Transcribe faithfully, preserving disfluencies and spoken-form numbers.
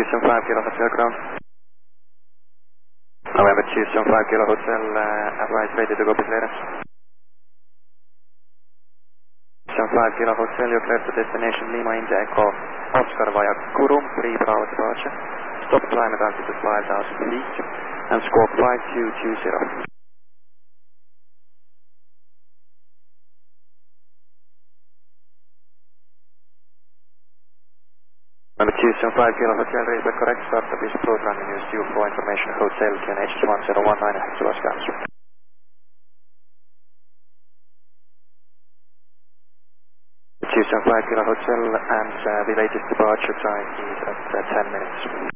seven five Kilo Hotel ground. November two seven five Kilo Hotel, uh, advise ready to go with clearance. seven five Kilo Hotel, you're clear to destination Lima India Echo Oscar via Kurum, three Bravo departure. Stop climb at altitude five thousand feet and squawk five two two zero. Number two seven five Kilo Hotel, read the correct start of this approach running use due for information Hotel Q N H one zero one nine to Oscar. two seven five Kilo Hotel and uh, the latest departure time is at uh, ten minutes.